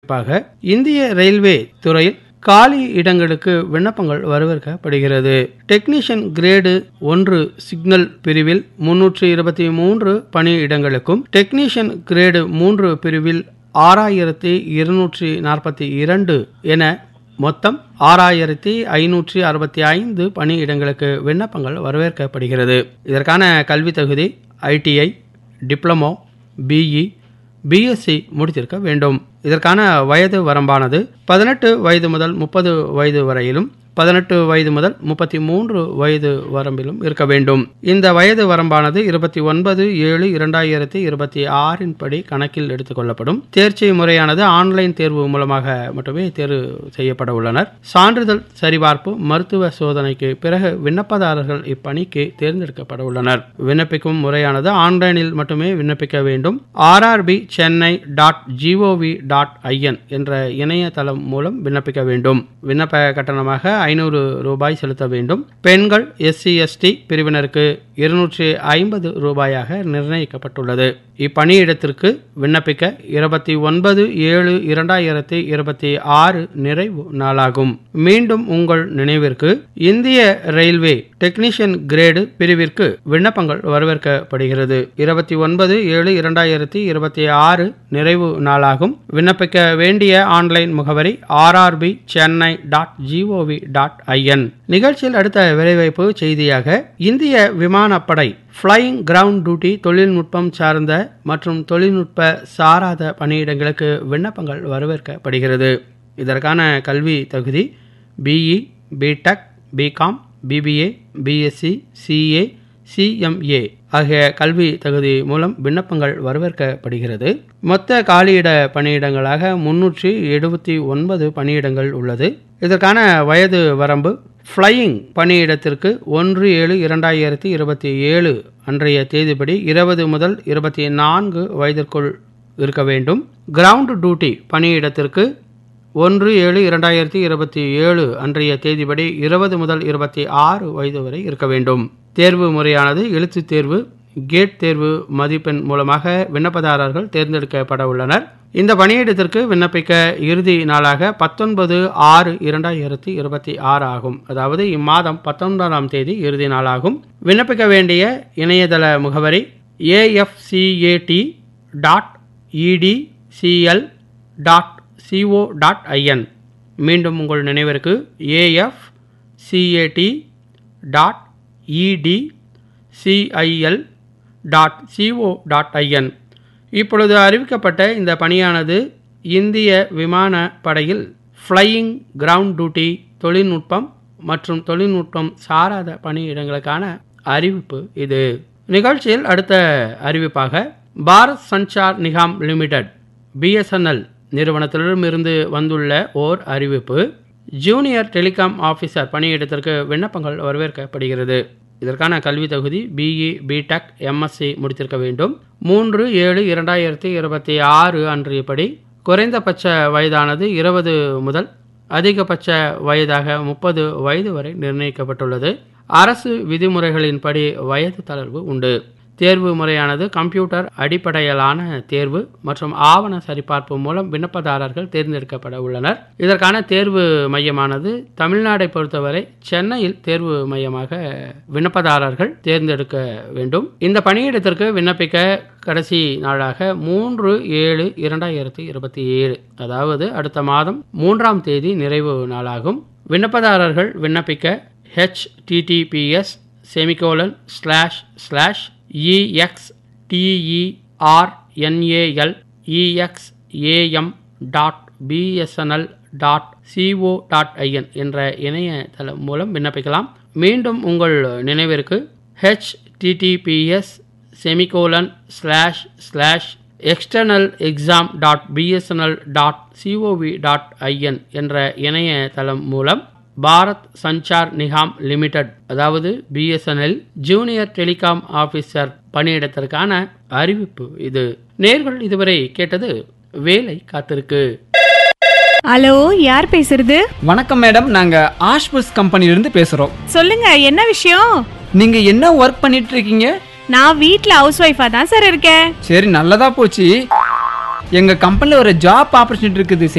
அறிவிப்பாக இந்திய ரயில்வே துறையில் காலி இடங்களுக்கு விண்ணப்பங்கள் வரவேற்கப்படுகிறது. டெக்னீஷியன் கிரேடு 1 சிக்னல் பிரிவில் 323 பணியிடங்களுக்கும் டெக்னீஷியன் கிரேடு 3 பிரிவில் 6242 என மொத்தம் 6565 பணியிடங்களுக்கு விண்ணப்பங்கள் வரவேற்கப்படுகிறது. இதற்கான கல்வி தகுதி ITI, டிப்ளமோ, BE, BSc முடித்திருக்க வேண்டும். இதற்கான வயது வரம்பானது 18 வயது முதல் 30 வயது வரையிலும் 18 வயது முதல் 33 வயது வரம்பிலும் இருக்க வேண்டும். இந்த வயது வரம்பானது 29/7/2026 படி கணக்கில் எடுத்துக் கொள்ளப்படும். தேர்ச்சி முறையானது ஆன்லைன் தேர்வு மூலமாக மட்டுமே தேர்வு செய்யப்பட உள்ளனர். சான்றிதழ் சரிபார்ப்பு மருத்துவ சோதனைக்கு பிறகு விண்ணப்பதாரர்கள் இப்பணிக்கு தேர்ந்தெடுக்கப்பட உள்ளனர். விண்ணப்பிக்கும் முறையானது ஆன்லைனில் மட்டுமே விண்ணப்பிக்க வேண்டும். rrb.chennai.gov.in என்ற இணையதளம் மூலம் விண்ணப்பிக்க வேண்டும். விண்ணப்ப கட்டணமாக 500 ரூபாய் செலுத்த வேண்டும். பெண்கள் SC/ST பிரிவினருக்கு 250 ரூபாயாக நிர்ணயிக்கப்பட்டுள்ளது. இப்பணியிடத்திற்கு விண்ணப்பிக்க 29/7/2026 நிறைவு நாளாகும். மீண்டும் உங்கள் நினைவிற்கு இந்திய ரயில்வே டெக்னீஷியன் கிரேடு பிரிவிற்கு விண்ணப்பங்கள் வரவேற்கப்படுகிறது. 29/7/2026 நிறைவு நாளாகும். விண்ணப்பிக்க வேண்டிய ஆன்லைன் முகவரி rrb.chennai.gov.in. நிகழ்ச்சியில் அடுத்த வேலைவாய்ப்பு செய்தியாக இந்திய விமானப்படை ஃப்ளையிங் கிரவுண்ட் டியூட்டி தொழில்நுட்பம் சார்ந்த மற்றும் தொழில்நுட்ப சாராத பணியிடங்களுக்கு விண்ணப்பங்கள் வரவேற்கப்படுகிறது. இதற்கான கல்வி தகுதி BE, BTech, BCom, BBA, BSc, CA, CMA ஆகிய கல்வி தகுதி மூலம் விண்ணப்பங்கள் வரவேற்கப்படுகிறது. மொத்த காலியிட பணியிடங்களாக 379 பணியிடங்கள் உள்ளது. இதற்கான வயது வரம்பு ஃப்ளையிங் பணியிடத்திற்கு 1/7/2027 அன்றைய தேதிப்படி 20 முதல் 24 வயதிற்குள் இருக்க வேண்டும். கிரவுண்ட் டியூட்டி பணியிடத்திற்கு 1/7/2027 அன்றைய தேதிப்படி 20 முதல் 26 வயது வரை இருக்க வேண்டும். தேர்வு முறையானது எழுத்து தேர்வு, கேட் தேர்வு மதிப்பெண் மூலமாக விண்ணப்பதாரர்கள் தேர்ந்தெடுக்கப்பட உள்ளனர். இந்த பணியிடத்திற்கு விண்ணப்பிக்க இறுதி நாளாக 19/6/2026 ஆகும். அதாவது இம்மாதம் 19ஆம் தேதி இறுதி நாளாகும். விண்ணப்பிக்க வேண்டிய இணையதள முகவரி afcat.edcl.co.in. மீண்டும் உங்கள் நினைவிற்கு afcat.edcl.co.in. இப்பொழுது அறிவிக்கப்பட்ட இந்த பணியானது இந்திய விமான படையில் ஃப்ளையிங் கிரவுண்ட் டியூட்டி தொழில்நுட்பம் மற்றும் தொழில்நுட்பம் சாராத பணியிடங்களுக்கான அறிவிப்பு. இது நிகழ்ச்சியில் அடுத்த அறிவிப்பாக பாரத் சஞ்சார் நிகாம் லிமிடெட் BSNL நிறுவனத்திடமிருந்து வந்துள்ள ஓர் அறிவிப்பு. ஜூனியர் டெலிகாம் ஆஃபீஸர் பணியிடத்திற்கு விண்ணப்பங்கள் வரவேற்கப்படுகிறது. இதற்கான கல்வி தகுதி BE, BTech, MSc முடித்திருக்க வேண்டும். 3/7/2026 அன்றையபடி குறைந்தபட்ச வயதானது 20 முதல் அதிகபட்ச வயதாக 30 வயது வரை நிர்ணயிக்கப்பட்டுள்ளது. அரசு விதிமுறைகளின்படி வயது தளர்வு உண்டு. தேர்வு முறையானது கம்ப்யூட்டர் அடிப்படையிலான தேர்வு மற்றும் ஆவண சரிபார்ப்பு மூலம் விண்ணப்பதாரர்கள் தேர்ந்தெடுக்கப்பட உள்ளனர். இதற்கான தேர்வு மையமானது தமிழ்நாடை பொறுத்தவரை சென்னையில் தேர்வு மையமாக விண்ணப்பதாரர்கள் தேர்ந்தெடுக்க வேண்டும். இந்த பணியிடத்திற்கு விண்ணப்பிக்க கடைசி நாளாக 3/7/2027 அதாவது அடுத்த மாதம் 3ஆம் தேதி நிறைவு நாளாகும். விண்ணப்பதாரர்கள் விண்ணப்பிக்க https://examexam.bsnl.co.in என்ற இணையதளம் மூலம் விண்ணப்பிக்கலாம். மீண்டும் உங்கள் நினைவிற்கு https://externalexam.bsnl.co.in என்ற இணையதளம் மூலம் பாரத் சஞ்சார் நிகாம் லிமிடெட் அதாவது BSNL ஜூனியர் டெலிகாம் ஆபீசர் பணியிடத்திற்கான அறிவிப்பு. இது நேர்கள் இதுவரை கேட்டது வேலை காத்திருக்கு. ஹலோ, யார் பேசுறது? வணக்கம் மேடம், நாங்க ஆஷ்புஸ் கம்பெனிலிருந்து பேசுறோம். சொல்லுங்க, என்ன விஷயம்? நீங்க என்ன ஒர்க் பண்ணிட்டு இருக்கீங்க? நான் வீட்ல ஹவுஸ் ஒய்ஃபா தான் சார் இருக்கேன். சரி, நல்லதா போச்சு. எங்க கம்பெனில ஒரு ஜாப் ஆப்பர்ச்சுனிட்டி இருக்குது.